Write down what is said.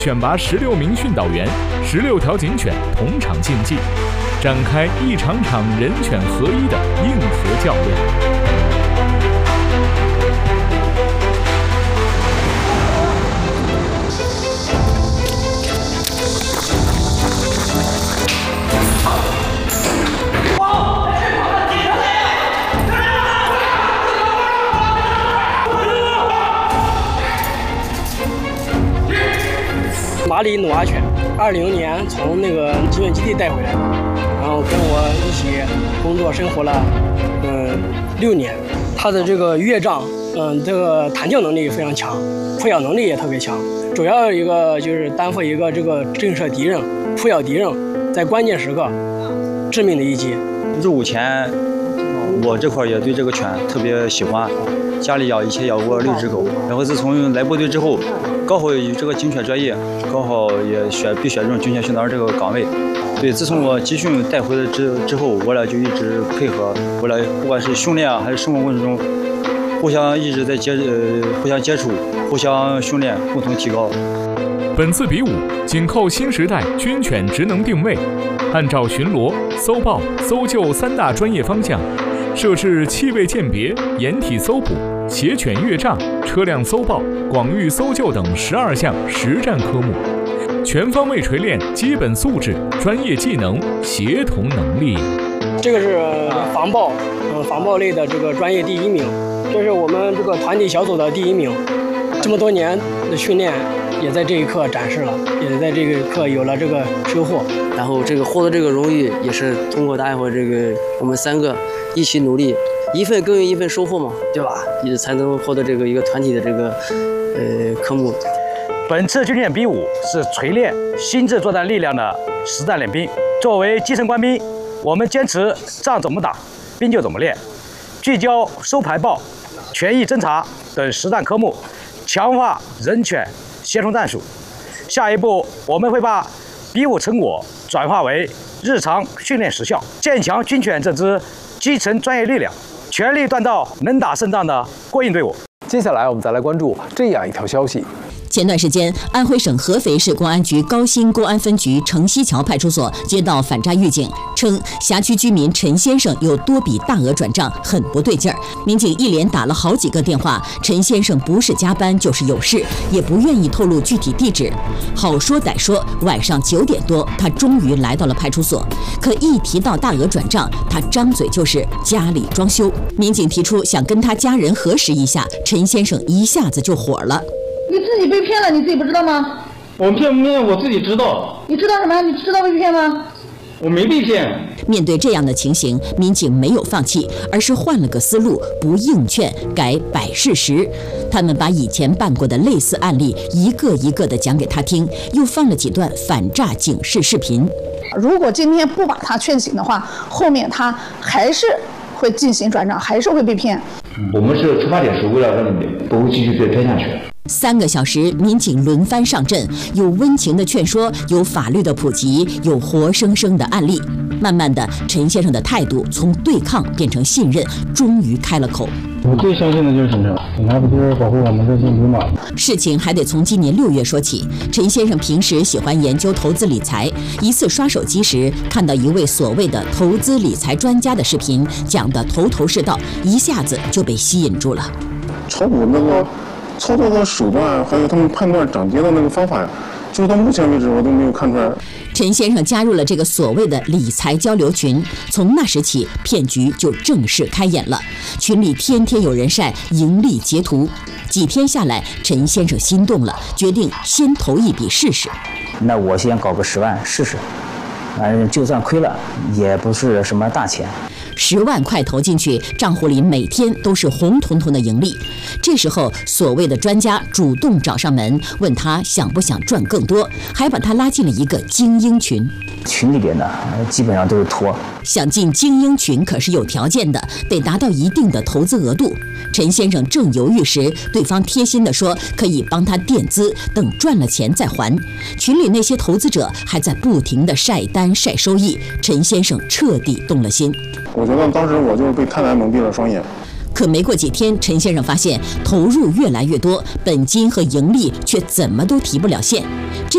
选拔16名训导员，16条警犬同场竞技，展开一场场人犬合一的硬核较量。 马里努阿犬，2020年从那个警犬基地带回来的，然后跟我一起工作生活了，6年。它的这个乐杖，这个弹跳能力非常强，扑咬能力也特别强。主要一个就是担负一个这个震慑敌人、扑咬敌人，在关键时刻致命的一击。 入伍前，我这块也对这个犬特别喜欢，家里以前养过6只狗，然后自从来部队之后，刚好有这个警犬专业，刚好也被选中警犬训导员这个岗位。对，自从我集训带回来之后，我俩就一直配合，我俩不管是训练啊，还是生活过程中，互相一直在互相接触，互相训练，共同提高。 本次比武紧扣新时代军犬职能定位，按照巡逻、搜报、搜救3大专业方向，设置气味鉴别、掩体搜捕、携犬越障、车辆搜报、广域搜救等12项实战科目，全方位锤炼基本素质、专业技能、协同能力。 这个是防暴类的这个专业第1名，这是我们这个团体小组的第1名。这么多年的训练，也在这一刻展示了，也在这个刻有了这个收获。 然后这个获得这个荣誉，也是通过大家伙这个我们3个一起努力，一份耕耘一份收获嘛，对吧？也才能获得这个一个团体的这个科目。 本次军犬比武是锤炼心智作战力量的实战练兵。作为基层官兵，我们坚持仗怎么打，兵就怎么练，聚焦收排报、权益侦查等实战科目，强化人犬协同战术。下一步，我们会把比武成果转化为日常训练实效，建强军犬这支基层专业力量，全力锻造能打胜仗的过硬队伍。 接下来我们再来关注这样一条消息。 前段时间，安徽省合肥市公安局高新公安分局城西桥派出所接到反诈预警，称辖区居民陈先生有多笔大额转账，很不对劲儿。民警一连打了好几个电话，陈先生不是加班就是有事，也不愿意透露具体地址。好说歹说，晚上9点多，他终于来到了派出所。可一提到大额转账，他张嘴就是家里装修。民警提出想跟他家人核实一下，陈先生一下子就火了。 你自己被骗了，你自己不知道吗？ 我骗不骗我自己知道。 你知道什么？你知道被骗吗？ 我没被骗。 面对这样的情形，民警没有放弃，而是换了个思路，不应劝，改摆事实。他们把以前办过的类似案例一个一个的讲给他听，又放了几段反诈警示视频。 如果今天不把他劝醒的话，后面他还是会进行转账，还是会被骗。 我们是出发点是为了让你不会继续被骗下去。 3个小时，民警轮番上阵，有温情的劝说，有法律的普及，有活生生的案例。慢慢的，陈先生的态度从对抗变成信任，终于开了口。 我最相信的就是警察，警察不就是保护我们这些民吗？ 事情还得从今年6月说起。陈先生平时喜欢研究投资理财，一次刷手机时看到一位所谓的投资理财专家的视频，讲得头头是道，一下子就被吸引住了。 炒股那个操作的手段，还有他们判断涨跌的那个方法，就到目前为止我都没有看出来。 陈先生加入了这个所谓的理财交流群，从那时起，骗局就正式开演了。群里天天有人晒盈利截图，几天下来，陈先生心动了，决定先投一笔试试。 那我先搞个10万试试，反正就算亏了，也不是什么大钱。 10万块投进去，账户里每天都是红彤彤的盈利。这时候，所谓的专家主动找上门，问他想不想赚更多，还把他拉进了一个精英群。 群里边呢，基本上都是托。 想进精英群可是有条件的，得达到一定的投资额度。陈先生正犹豫时，对方贴心地说可以帮他垫资，等赚了钱再还。群里那些投资者还在不停地晒单晒收益，陈先生彻底动了心。 我觉得当时我就被贪婪蒙蔽了双眼。 可没过几天，陈先生发现投入越来越多，本金和盈利却怎么都提不了现。